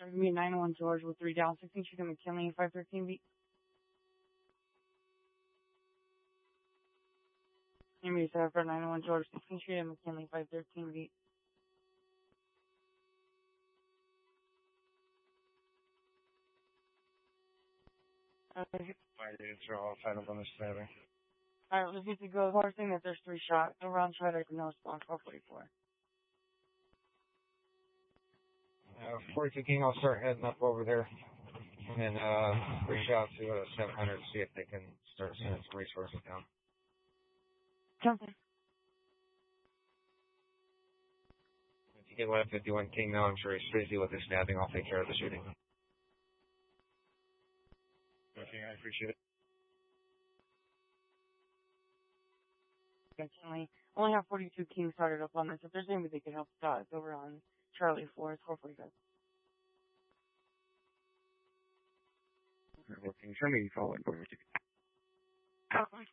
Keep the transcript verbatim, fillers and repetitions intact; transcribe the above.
Sure, give me nine one George with three down, sixteen Street to McKinley, five thirteen beat. Give me seven for nine one George, sixteen Street to McKinley, five thirteen beat. Okay. Five units are all titled on this stabbing. Alright, let's get to go. Horse thing that there's three shots. No round shot, I can no response, four forty-four. Uh, forty-two King, I'll start heading up over there. And then, uh, reach out to, uh, seven hundred to see if they can start sending some resources down. Something. If you get one fifty-one King now, I'm sure he's busy with the stabbing. I'll take care of the shooting. Okay, I appreciate it. Definitely. Only have forty-two King started up on this. If there's anybody that can help Scott, it's over on Charlie four. It's four forty-five. Working. Show me following forty-two. Okay.